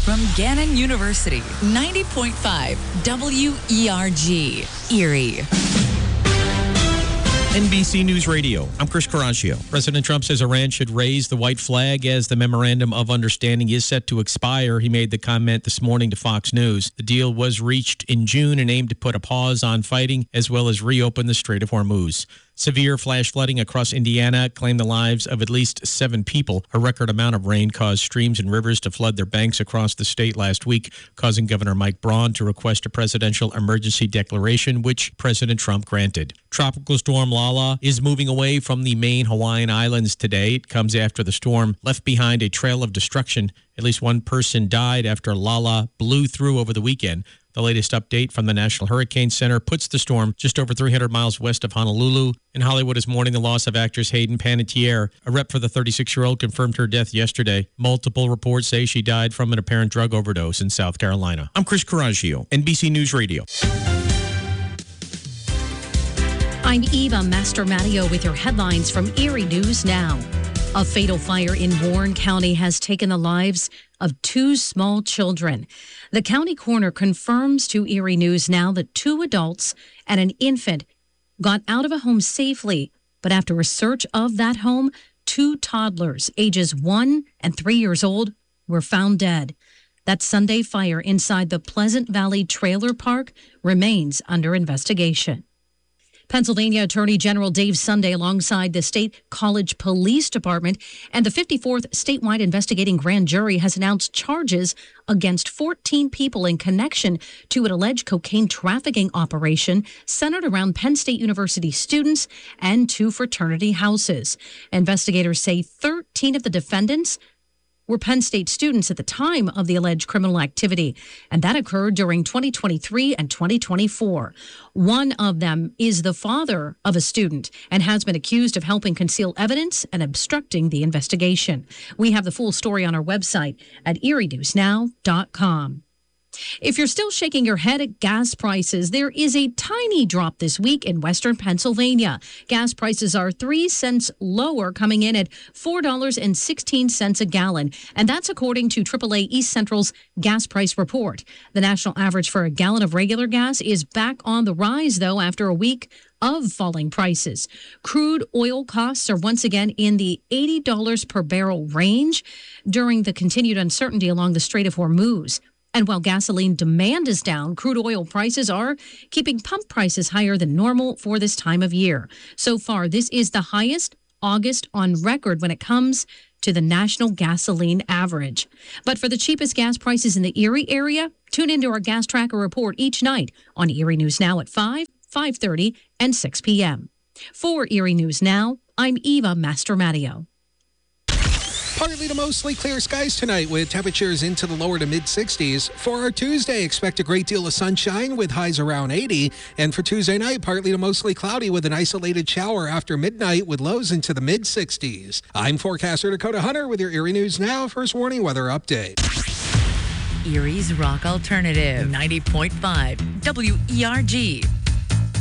from Gannon University, 90.5 WERG, Erie. NBC News Radio. I'm Chris Caraccio. President Trump says Iran should raise the white flag as the memorandum of understanding is set to expire. He made the comment this morning to Fox News. The deal was reached in June and aimed to put a pause on fighting as well as reopen the Strait of Hormuz. Severe flash flooding across Indiana claimed the lives of at least 7 people. A record amount of rain caused streams and rivers to flood their banks across the state last week, causing Governor Mike Braun to request a presidential emergency declaration, which President Trump granted. Tropical storm Lala is moving away from the main Hawaiian Islands today. It comes after the storm left behind a trail of destruction. At least one person died after Lala blew through over the weekend. The latest update from the National Hurricane Center puts the storm just over 300 miles west of Honolulu. In Hollywood is mourning the loss of actress Hayden Panettiere. A rep for the 36-year-old confirmed her death yesterday. Multiple reports say she died from an apparent drug overdose in South Carolina. I'm Chris Caraccio, NBC News Radio. I'm Eva Mastromattio with your headlines from Erie News Now. A fatal fire in Warren County has taken the lives of 2 small children. The county coroner confirms to Erie News Now that 2 adults and an infant got out of a home safely, but after a search of that home, 2 toddlers, ages 1 and 3 years old, were found dead. That Sunday fire inside the Pleasant Valley Trailer Park remains under investigation. Pennsylvania Attorney General Dave Sunday, alongside the State College Police Department and the 54th statewide investigating grand jury, has announced charges against 14 people in connection to an alleged cocaine trafficking operation centered around Penn State University students and 2 fraternity houses. Investigators say 13 of the defendants were Penn State students at the time of the alleged criminal activity, and that occurred during 2023 and 2024. One of them is the father of a student and has been accused of helping conceal evidence and obstructing the investigation. We have the full story on our website at erienewsnow.com. If you're still shaking your head at gas prices, there is a tiny drop this week in Western Pennsylvania. Gas prices are 3 cents lower, coming in at $4.16 a gallon. And that's according to AAA East Central's gas price report. The national average for a gallon of regular gas is back on the rise, though, after a week of falling prices. Crude oil costs are once again in the $80 per barrel range during the continued uncertainty along the Strait of Hormuz. And while gasoline demand is down, crude oil prices are keeping pump prices higher than normal for this time of year. So far, this is the highest August on record when it comes to the national gasoline average. But for the cheapest gas prices in the Erie area, tune into our Gas Tracker report each night on Erie News Now at 5, 5:30, and 6 p.m. For Erie News Now, I'm Eva Mastromattio. Partly to mostly clear skies tonight with temperatures into the lower to mid-60s. For our Tuesday, expect a great deal of sunshine with highs around 80. And for Tuesday night, partly to mostly cloudy with an isolated shower after midnight with lows into the mid-60s. I'm forecaster Dakota Hunter with your Erie News Now First Warning Weather Update. Erie's Rock Alternative, 90.5 WERG.